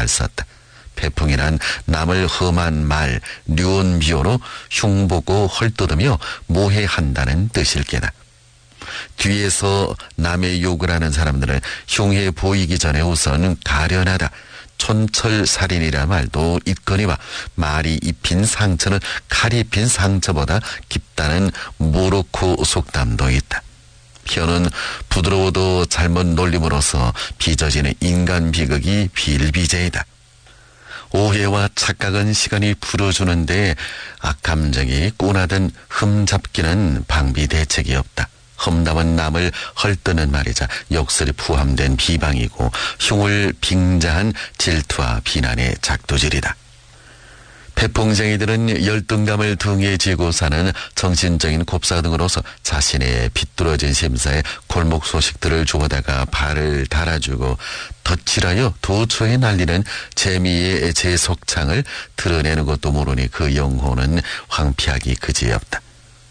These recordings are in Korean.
썼다. 패풍이란 남을 험한 말, 류은 비호로 흉보고 헐뜯으며 모해한다는 뜻일 게다. 뒤에서 남의 욕을 하는 사람들은 흉해 보이기 전에 우선 가련하다. 촌철살인이라 말도 있거니와 말이 입힌 상처는 칼이 입힌 상처보다 깊다는 모로코 속담도 있다. 혀는 부드러워도 잘못 놀림으로써 빚어지는 인간 비극이 비일비재이다. 오해와 착각은 시간이 풀어주는데 악감정이 꼬나든 흠잡기는 방비대책이 없다. 험담은 남을 헐뜯는 말이자 욕설이 포함된 비방이고 흉을 빙자한 질투와 비난의 작두질이다. 패풍쟁이들은 열등감을 등에 지고 사는 정신적인 곱사 등으로서 자신의 비뚤어진 심사에 골목 소식들을 주워다가 발을 달아주고 덧칠하여 도처에 날리는 재미의 재속창을 드러내는 것도 모르니 그 영혼은 황폐하기 그지없다.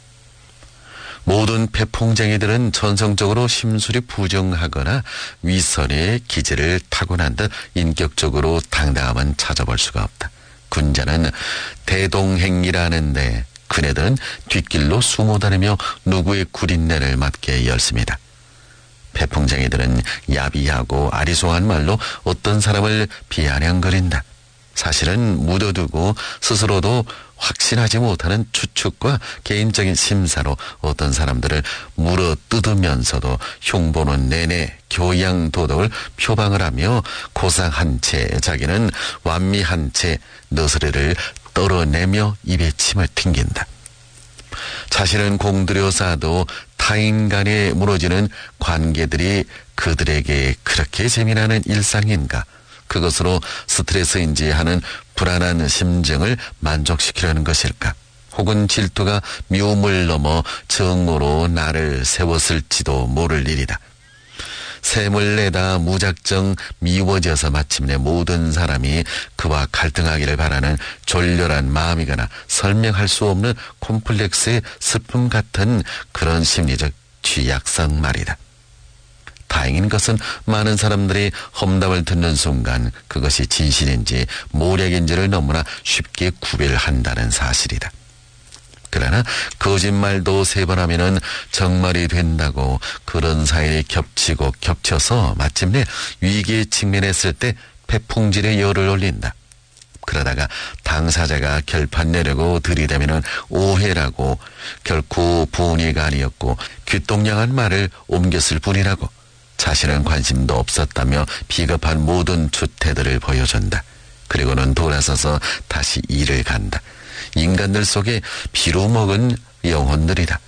모든 패풍쟁이들은 전성적으로 심술이 부정하거나 위선의 기질을 타고난 듯 인격적으로 당당함은 찾아볼 수가 없다. 군자는 대동행이라는데 그네들은 뒷길로 숨어 다니며 누구의 구린내를 맡게 열습니다. 패풍쟁이들은 야비하고 아리송한 말로 어떤 사람을 비아냥거린다. 사실은 묻어두고 스스로도 확신하지 못하는 추측과 개인적인 심사로 어떤 사람들을 물어 뜯으면서도 흉보는 내내 교양 도덕을 표방을 하며 고상한 채 자기는 완미한 채 너스레를 떨어내며 입에 침을 튕긴다. 자신은 공들여 쌓아도 타인 간에 무너지는 관계들이 그들에게 그렇게 재미나는 일상인가? 그것으로 스트레스인지 하는 불안한 심정을 만족시키려는 것일까? 혹은 질투가 묘물 넘어 정오로 나를 세웠을지도 모를 일이다. 샘을 내다 무작정 미워져서 마침내 모든 사람이 그와 갈등하기를 바라는 졸렬한 마음이거나 설명할 수 없는 콤플렉스의 슬픔 같은 그런 심리적 취약성 말이다. 다행인 것은 많은 사람들이 험담을 듣는 순간 그것이 진실인지 모략인지를 너무나 쉽게 구별한다는 사실이다. 그러나 거짓말도 3번 하면은 정말이 된다고 그런 사연이 겹치고 겹쳐서 마침내 위기에 직면했을 때 패풍질의 열을 올린다. 그러다가 당사자가 결판 내려고 들이대면은 오해라고 결코 분의가 아니었고 귀똥냥한 말을 옮겼을 뿐이라고 자신은 관심도 없었다며 비겁한 모든 주태들을 보여준다. 그리고는 돌아서서 다시 일을 간다. 인간들 속에 피로 먹은 영혼들이다.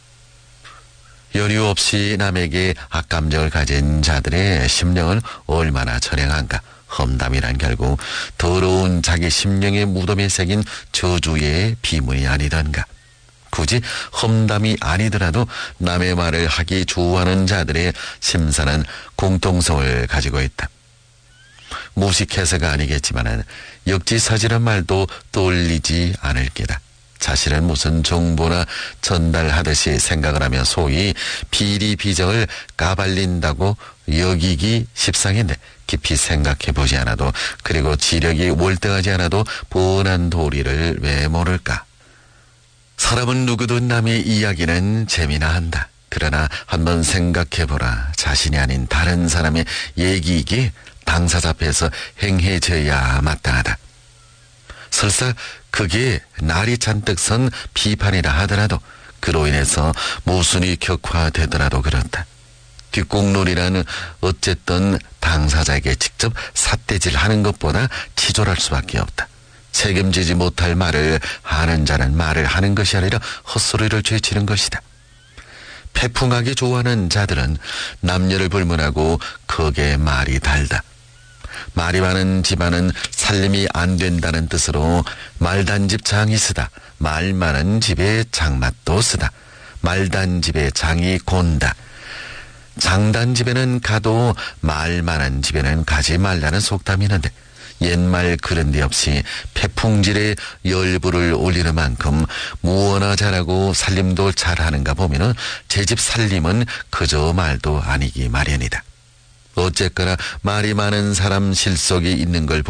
여류 없이 남에게 악감정을 가진 자들의 심령은 얼마나 처량한가. 험담이란 결국 더러운 자기 심령의 무덤에 새긴 저주의 비문이 아니던가. 굳이 험담이 아니더라도 남의 말을 하기 좋아하는 자들의 심사는 공통성을 가지고 있다. 무식해서가 아니겠지만 역지사지란 말도 떠올리지 않을 게다. 자신은 무슨 정보나 전달하듯이 생각을 하며 소위 비리비정을 까발린다고 여기기 십상인데 깊이 생각해보지 않아도 그리고 지력이 월등하지 않아도 뻔한 도리를 왜 모를까. 사람은 누구도 남의 이야기는 재미나 한다. 그러나 한번 생각해보라. 자신이 아닌 다른 사람의 얘기이기 당사자 앞에서 행해져야 마땅하다. 설사 그게 날이 잔뜩 선 비판이라 하더라도 그로 인해서 모순이 격화되더라도 그렇다. 뒷공놀이라는 어쨌든 당사자에게 직접 삿대질하는 것보다 치졸할 수밖에 없다. 책임지지 못할 말을 하는 자는 말을 하는 것이 아니라 헛소리를 죄치는 것이다. 패풍하기 좋아하는 자들은 남녀를 불문하고 크게 말이 달다. 말이 많은 집안은 살림이 안 된다는 뜻으로 말단집 장이 쓰다. 말 많은 집에 장맛도 쓰다. 말단 집에 장이 곤다. 장단 집에는 가도 말 많은 집에는 가지 말라는 속담이 있는데 옛말 그런 데 없이 패풍질에 열불을 올리는 만큼 무엇나 잘하고 살림도 잘하는가 보면은 제 집 살림은 그저 말도 아니기 마련이다. 어쨌거나 말이 많은 사람 실속이 있는 걸